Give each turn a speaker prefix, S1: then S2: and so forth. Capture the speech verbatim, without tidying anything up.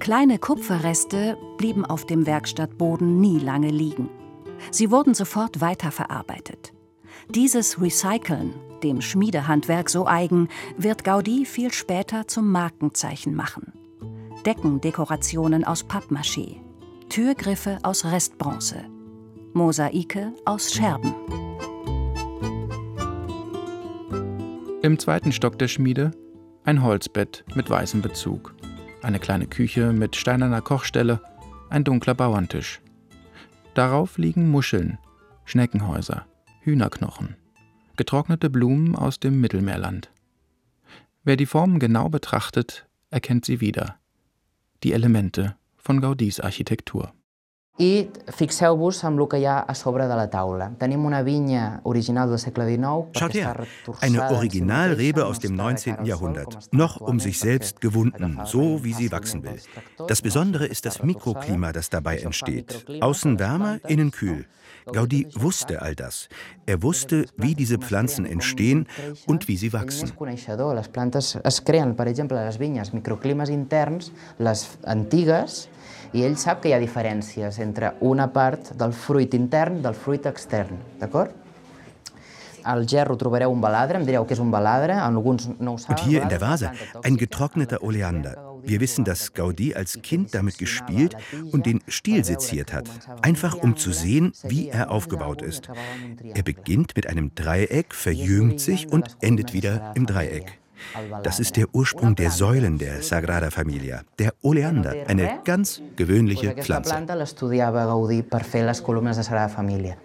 S1: Kleine Kupferreste blieben auf dem Werkstattboden nie lange liegen. Sie wurden sofort weiterverarbeitet. Dieses Recyceln, dem Schmiedehandwerk so eigen, wird Gaudí viel später zum Markenzeichen machen. Deckendekorationen aus Pappmaché, Türgriffe aus Restbronze, Mosaike aus Scherben.
S2: Im zweiten Stock der Schmiede ein Holzbett mit weißem Bezug, eine kleine Küche mit steinerner Kochstelle, ein dunkler Bauerntisch. Darauf liegen Muscheln, Schneckenhäuser, Hühnerknochen, getrocknete Blumen aus dem Mittelmeerland. Wer die Formen genau betrachtet, erkennt sie wieder. Die Elemente von Gaudís Architektur.
S3: I fixeu-vos amb el que hi ha a sobre de la taula. Tenim una vinya original del Segle dinou.
S4: Schaut her, eine Originalrebe aus dem neunzehnten Jahrhundert, noch um sich selbst gewunden, so wie sie wachsen will. Das Besondere ist das Mikroklima, das dabei entsteht. Außen wärmer, innen kühl. Gaudí wusste all das. Er wusste, wie diese Pflanzen entstehen und wie sie wachsen.
S3: Les plantes es creen, per exemple, a les vinyes, microclimes interns, les antigues, i ell sap que hi ha diferències entre una part del fruit intern i del fruit extern, d'acord? Al gerro trobareu un baladre, em direu què és un baladre, alguns no ho saben.
S4: Und hier in der Vase ein getrockneter Oleander. Wir wissen, dass Gaudí als Kind damit gespielt und den Stiel seziert hat, einfach um zu sehen, wie er aufgebaut ist. Er beginnt mit einem Dreieck, verjüngt sich und endet wieder im Dreieck. Das ist der Ursprung der Säulen der Sagrada Familia, der Oleander, eine ganz gewöhnliche Pflanze.
S3: Aquesta planta l'estudiava Gaudí per fer les columnes de Sagrada Família.